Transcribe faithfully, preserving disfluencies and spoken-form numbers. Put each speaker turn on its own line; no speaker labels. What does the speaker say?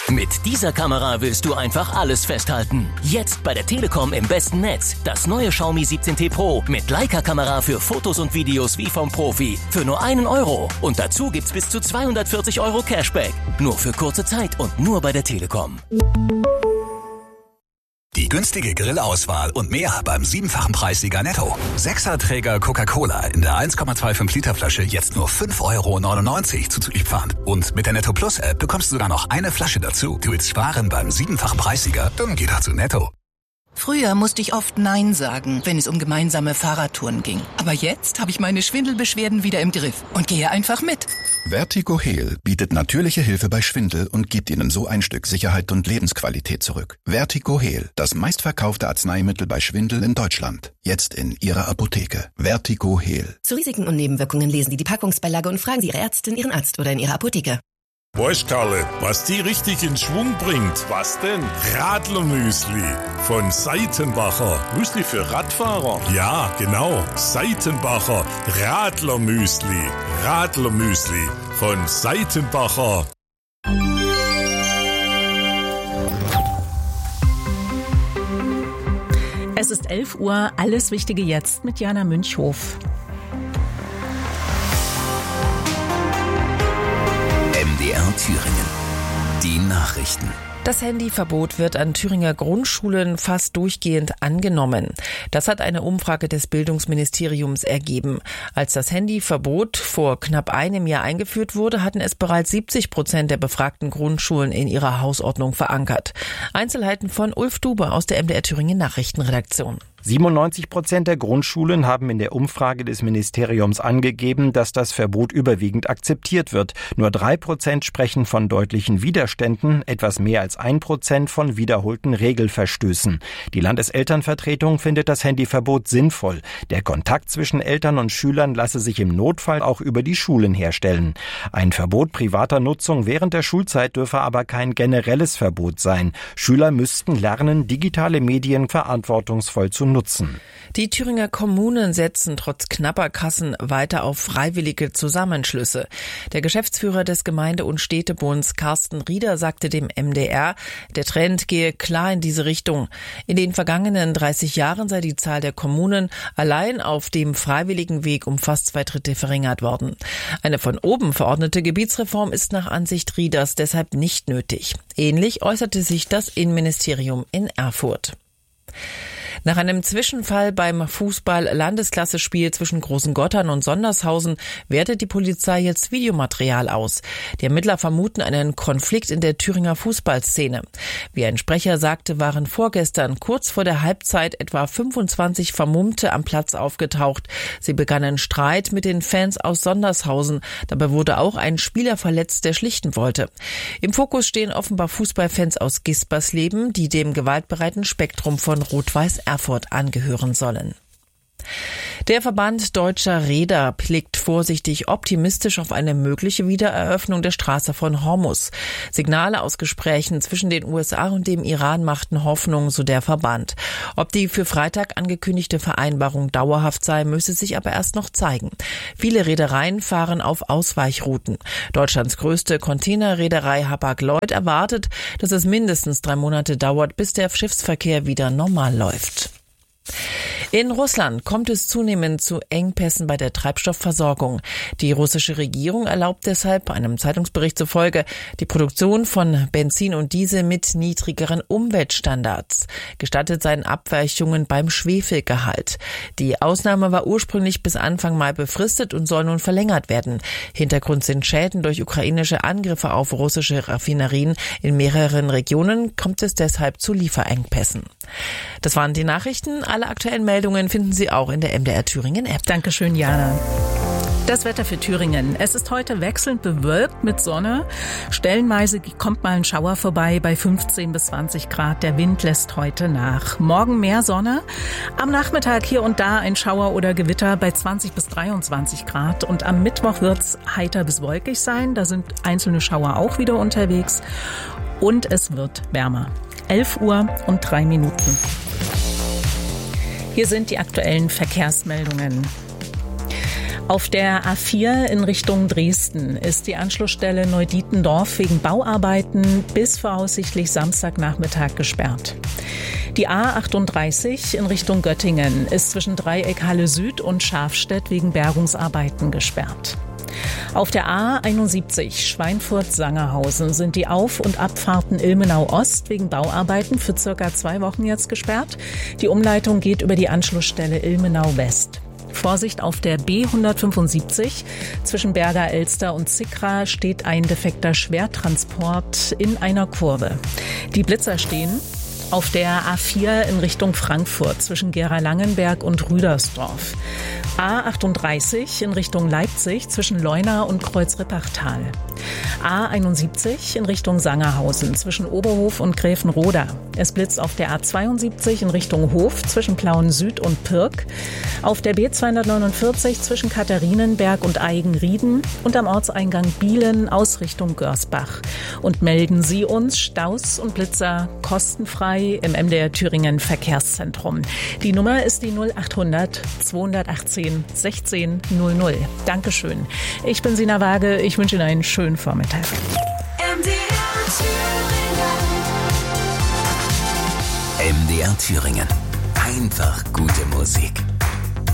Mit dieser Kamera willst du einfach alles festhalten. Jetzt bei der Telekom im besten Netz. Das neue Xiaomi siebzehn T Pro mit Leica-Kamera für Fotos und Videos wie vom Profi. Für nur einen Euro. Und dazu gibt's bis zu zweihundertvierzig Euro Cashback. Nur für kurze Zeit und nur bei der Telekom.
Die günstige Grillauswahl und mehr beim siebenfachen Preissieger Netto. Sechserträger Coca-Cola in der eins Komma fünfundzwanzig Liter Flasche jetzt nur fünf Euro neunundneunzig zuzüglich Pfand. Und mit der Netto Plus App bekommst du sogar noch eine Flasche dazu. Du willst sparen beim siebenfachen Preissieger? Dann geh doch zu Netto.
Früher musste ich oft Nein sagen, wenn es um gemeinsame Fahrradtouren ging. Aber jetzt habe ich meine Schwindelbeschwerden wieder im Griff und gehe einfach mit.
Vertigo Heal bietet natürliche Hilfe bei Schwindel und gibt Ihnen so ein Stück Sicherheit und Lebensqualität zurück. Vertigo Heal, das meistverkaufte Arzneimittel bei Schwindel in Deutschland. Jetzt in Ihrer Apotheke. Vertigo Heal.
Zu Risiken und Nebenwirkungen lesen Sie die Packungsbeilage und fragen Sie Ihre Ärztin, Ihren Arzt oder in Ihrer Apotheke.
Weißt Karle, was die richtig in Schwung bringt? Was denn? Radlermüsli von Seitenbacher. Müsli für Radfahrer? Ja, genau. Seitenbacher Radlermüsli. Radlermüsli von Seitenbacher.
Es ist elf Uhr, alles Wichtige jetzt mit Jana Münchhof.
M D R Thüringen. Die Nachrichten.
Das Handyverbot wird an Thüringer Grundschulen fast durchgehend angenommen. Das hat eine Umfrage des Bildungsministeriums ergeben. Als das Handyverbot vor knapp einem Jahr eingeführt wurde, hatten es bereits siebzig Prozent der befragten Grundschulen in ihrer Hausordnung verankert. Einzelheiten von Ulf Dube aus der M D R Thüringen Nachrichtenredaktion.
siebenundneunzig Prozent der Grundschulen haben in der Umfrage des Ministeriums angegeben, dass das Verbot überwiegend akzeptiert wird. Nur drei Prozent sprechen von deutlichen Widerständen, etwas mehr als ein Prozent von wiederholten Regelverstößen. Die Landeselternvertretung findet das Handyverbot sinnvoll. Der Kontakt zwischen Eltern und Schülern lasse sich im Notfall auch über die Schulen herstellen. Ein Verbot privater Nutzung während der Schulzeit dürfe aber kein generelles Verbot sein. Schüler müssten lernen, digitale Medien verantwortungsvoll zu nutzen.
Die Thüringer Kommunen setzen trotz knapper Kassen weiter auf freiwillige Zusammenschlüsse. Der Geschäftsführer des Gemeinde- und Städtebunds Carsten Rieder sagte dem M D R, der Trend gehe klar in diese Richtung. In den vergangenen dreißig Jahren sei die Zahl der Kommunen allein auf dem freiwilligen Weg um fast zwei Drittel verringert worden. Eine von oben verordnete Gebietsreform ist nach Ansicht Rieders deshalb nicht nötig. Ähnlich äußerte sich das Innenministerium in Erfurt. Nach einem Zwischenfall beim Fußball-Landesklasse-Spiel zwischen Großengottern und Sondershausen wertet die Polizei jetzt Videomaterial aus. Die Ermittler vermuten einen Konflikt in der Thüringer Fußballszene. Wie ein Sprecher sagte, waren vorgestern kurz vor der Halbzeit etwa fünfundzwanzig Vermummte am Platz aufgetaucht. Sie begannen Streit mit den Fans aus Sondershausen. Dabei wurde auch ein Spieler verletzt, der schlichten wollte. Im Fokus stehen offenbar Fußballfans aus Gispersleben, die dem gewaltbereiten Spektrum von Rot-Weiß Erfurt angehören sollen. Der Verband Deutscher Reeder blickt vorsichtig optimistisch auf eine mögliche Wiedereröffnung der Straße von Hormuz. Signale aus Gesprächen zwischen den U S A und dem Iran machten Hoffnung, so der Verband. Ob die für Freitag angekündigte Vereinbarung dauerhaft sei, müsse sich aber erst noch zeigen. Viele Reedereien fahren auf Ausweichrouten. Deutschlands größte Containerreederei Hapag-Lloyd erwartet, dass es mindestens drei Monate dauert, bis der Schiffsverkehr wieder normal läuft. In Russland kommt es zunehmend zu Engpässen bei der Treibstoffversorgung. Die russische Regierung erlaubt deshalb, einem Zeitungsbericht zufolge, die Produktion von Benzin und Diesel mit niedrigeren Umweltstandards. Gestattet seien Abweichungen beim Schwefelgehalt. Die Ausnahme war ursprünglich bis Anfang Mai befristet und soll nun verlängert werden. Hintergrund sind Schäden durch ukrainische Angriffe auf russische Raffinerien. In mehreren Regionen kommt es deshalb zu Lieferengpässen. Das waren die Nachrichten. Alle aktuellen Meldungen finden Sie auch in der M D R Thüringen App.
Dankeschön, Jana. Das Wetter für Thüringen. Es ist heute wechselnd bewölkt mit Sonne. Stellenweise kommt mal ein Schauer vorbei bei fünfzehn bis zwanzig Grad. Der Wind lässt heute nach. Morgen mehr Sonne. Am Nachmittag hier und da ein Schauer oder Gewitter bei zwanzig bis dreiundzwanzig Grad. Und am Mittwoch wird es heiter bis wolkig sein. Da sind einzelne Schauer auch wieder unterwegs. Und es wird wärmer. elf Uhr und drei Minuten. Hier sind die aktuellen Verkehrsmeldungen. Auf der A vier in Richtung Dresden Dresden ist die Anschlussstelle Neudietendorf wegen Bauarbeiten bis voraussichtlich Samstagnachmittag gesperrt. Die A achtunddreißig in Richtung Göttingen ist zwischen Dreieck Halle Süd und Schafstedt wegen Bergungsarbeiten gesperrt. Auf der A einundsiebzig Schweinfurt-Sangerhausen sind die Auf- und Abfahrten Ilmenau Ost wegen Bauarbeiten für circa zwei Wochen jetzt gesperrt. Die Umleitung geht über die Anschlussstelle Ilmenau West. Vorsicht auf der B hundertfünfundsiebzig. Zwischen Berger Elster und Zickra steht ein defekter Schwertransport in einer Kurve. Die Blitzer stehen auf der A vier in Richtung Frankfurt zwischen Gera-Langenberg und Rüdersdorf. A achtunddreißig in Richtung Leipzig zwischen Leuna und Kreuz-Rippachtal. A einundsiebzig in Richtung Sangerhausen zwischen Oberhof und Gräfenroda. Es blitzt auf der A zweiundsiebzig in Richtung Hof zwischen Plauen Süd und Pirk. Auf der B zweihundertneunundvierzig zwischen Katharinenberg und Eigenrieden und am Ortseingang Bielen aus Richtung Görsbach. Und melden Sie uns Staus und Blitzer kostenfrei im M D R Thüringen Verkehrszentrum. Die Nummer ist die null achthundert zweihundertachtzehn sechzehn null null. Dankeschön. Ich bin Sina Waage. Ich wünsche Ihnen einen schönen Vormittag.
M D R Thüringen.
M D R Thüringen. Einfach gute Musik.